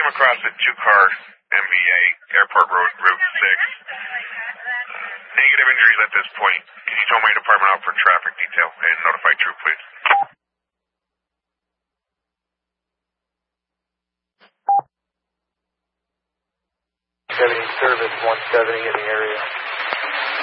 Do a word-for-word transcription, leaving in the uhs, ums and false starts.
came across a two-car M V A, Airport Road, Route six. Negative injuries at this point. Can you tell my department out for traffic detail and notify Troop, please? seventy service, one seventy in the area.